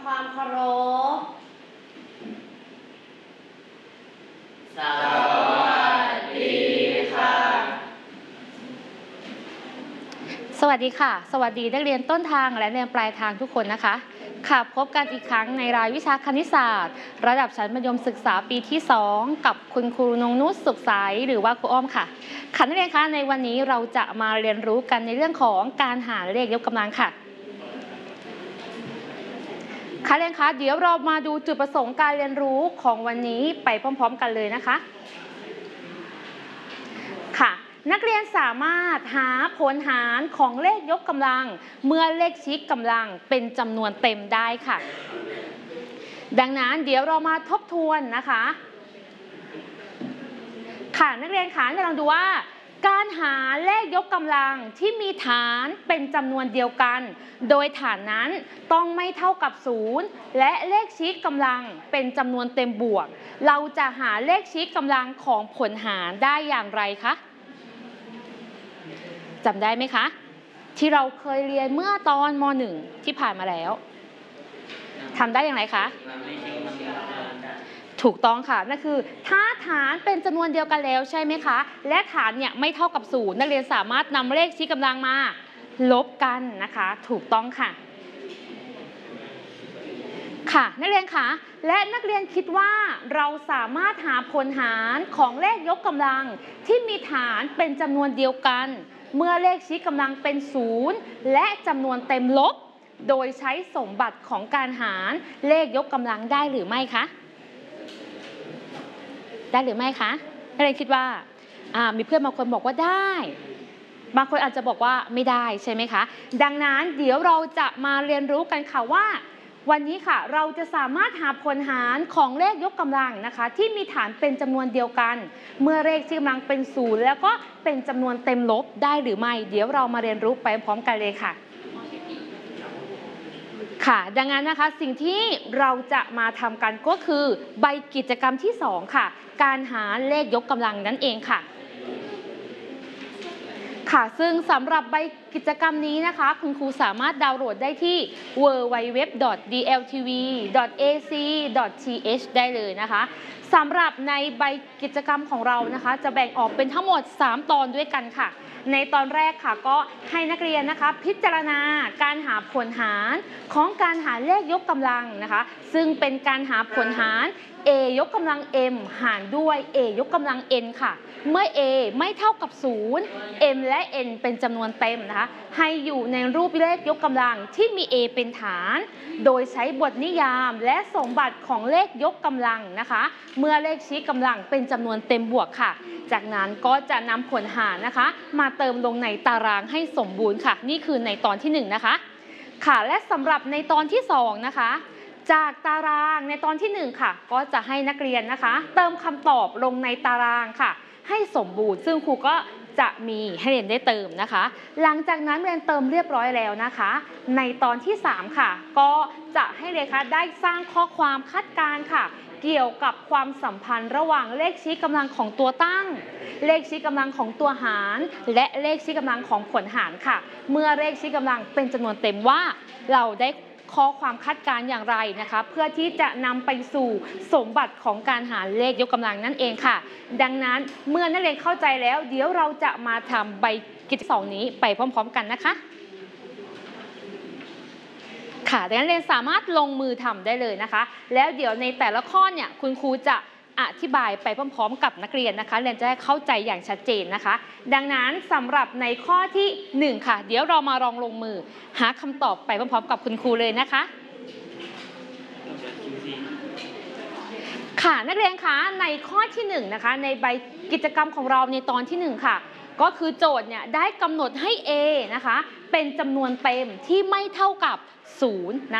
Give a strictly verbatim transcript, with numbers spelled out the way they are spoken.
ความเคารพสวัสดีค่ะสวัสดีค่ะสวัสดีนักเรียนต้นทางและนักเรียนปลายทางทุกคนนะคะค่ะพบกันอีกครั้งในรายวิชาคณิตศาสตร์ระดับชั้นมัธยมศึกษาปีที่สองกับคุณครูนงนุชสุขใสหรือว่าครูอ้อมค่ะค่ะนักเรียนคะในวันนี้เราจะมาเรียนรู้กันในเรื่องของการหาเลขยกกำลังค่ะค่ะนักเรียนคะเดี๋ยวเรามาดูจุดประสงค์การเรียนรู้ของวันนี้ไปพร้อมๆกันเลยนะคะค่ะนักเรียนสามารถหาผลหารของเลขยกกำลังเมื่อเลขชี้กำลังเป็นจำนวนเต็มได้ค่ะดังนั้นเดี๋ยวเรามาทบทวนนะคะค่ะนักเรียนคะเราลองดูว่าการหาเลขยกกำลังที่มีฐานเป็นจำนวนเดียวกันโดยฐานนั้นต้องไม่เท่ากับศูนย์และเลขชี้กำลังเป็นจำนวนเต็มบวกเราจะหาเลขชี้กำลังของผลหารได้อย่างไรคะจำได้ไหมคะที่เราเคยเรียนเมื่อตอนม.หนึ่ง ที่ผ่านมาแล้วทำได้อย่างไรคะถูกต้องค่ะนั่นคือถ้าฐานเป็นจำนวนเดียวกันแล้วใช่ไหมคะและฐานเนี่ยไม่เท่ากับศูนย์นักเรียนสามารถนำเลขชี้กำลังมาลบกันนะคะถูกต้องค่ะค่ะนักเรียนคะและนักเรียนคิดว่าเราสามารถหาผลหารของเลขยกกำลังที่มีฐานเป็นจำนวนเดียวกันเมื่อเลขชี้กำลังเป็นศูนย์และจำนวนเต็มลบโดยใช้สมบัติของการหารเลขยกกำลังได้หรือไม่คะได้หรือไม่คะนักเรียนคิดว่ามีเพื่อนบางคนบอกว่าได้บางคนอาจจะบอกว่าไม่ได้ใช่ไหมคะดังนั้นเดี๋ยวเราจะมาเรียนรู้กันค่ะว่าวันนี้ค่ะเราจะสามารถหาผลหารของเลขยกกำลังนะคะที่มีฐานเป็นจำนวนเดียวกันเมื่อเลขชี้กำลังเป็นศูนย์แล้วก็เป็นจำนวนเต็มลบได้หรือไม่เดี๋ยวเรามาเรียนรู้ไปพร้อมกันเลยค่ะค่ะดังนั้นนะคะสิ่งที่เราจะมาทำกันก็คือใบกิจกรรมที่สองค่ะการหาเลขยกกำลังนั่นเองค่ะค่ะซึ่งสำหรับใบกิจกรรมนี้นะคะคุณครูสามารถดาวน์โหลดได้ที่ ดับเบิลยู ดับเบิลยู ดับเบิลยู ดอท ดี แอล ที วี ดอท เอ ซี ดอท ที เอช ได้เลยนะคะสำหรับในใบกิจกรรมของเรานะคะจะแบ่งออกเป็นทั้งหมดสามตอนด้วยกันค่ะในตอนแรกค่ะก็ให้นักเรียนนะคะพิจารณาการหาผลหารของการหาเลขยกกำลังนะคะซึ่งเป็นการหาผลหาร a ยกกำลัง m หารด้วย a ยกกำลัง n ค่ะเมื่อ a ไม่เท่ากับศูนย์ m และ n เป็นจำนวนเต็มนะคะให้อยู่ในรูปเลขยกกำลังที่มี a เป็นฐานโดยใช้บทนิยามและสมบัติของเลขยกกำลังนะคะเมื่อเลขชี้กำลังเป็นจำนวนเต็มบวกค่ะจากนั้นก็จะนำผลหารนะคะมาเติมลงในตารางให้สมบูรณ์ค่ะนี่คือในตอนที่หนึ่งนะคะค่ะและสำหรับในตอนที่สองนะคะจากตารางในตอนที่หนึ่งค่ะก็จะให้นักเรียนนะคะเติมคำตอบลงในตารางค่ะให้สมบูรณ์ซึ่งครูก็จะมีให้เรียนได้เติมนะคะหลังจากนั้นเรียนเติมเรียบร้อยแล้วนะคะในตอนที่สามค่ะก็จะให้เรียนคะได้สร้างข้อความคาดการณ์ค่ะเกี่ยวกับความสัมพันธ์ระหว่างเลขชี้กำลังของตัวตั้งเลขชี้กำลังของตัวหารและเลขชี้กำลังของผลหารค่ะเมื่อเลขชี้กำลังเป็นจำนวนเต็มว่าเราได้ข้อความคาดการณ์อย่างไรนะคะเพื่อที่จะนำไปสู่สมบัติของการหาเลขยกกำลังนั่นเองค่ะดังนั้นเมื่อนักเรียนเข้าใจแล้วเดี๋ยวเราจะมาทำใบกิจสองนี้ไปพร้อมๆกันนะคะค่ะดังนั้นเรียนสามารถลงมือทำได้เลยนะคะแล้วเดี๋ยวในแต่ละข้อเนี่ยคุณครูจะอธิบายไปพร้อมๆกับนักเรียนนะคะเรียนจะได้เข้าใจอย่างชัดเจนนะคะดังนั้นสำหรับในข้อที่หนึ่งค่ะเดี๋ยวเรามาลองลงมือหาคำตอบไปพร้อมๆกับคุณครูเลยนะคะค่ะนักเรียนคะในข้อที่หนึ่งนะคะในใบกิจกรรมของเราในตอนที่หนึ่งค่ะก็คือโจทย์เนี่ยได้กำหนดให้ a นะคะเป็นจำนวนเต็มที่ไม่เท่ากับศูนย์นะ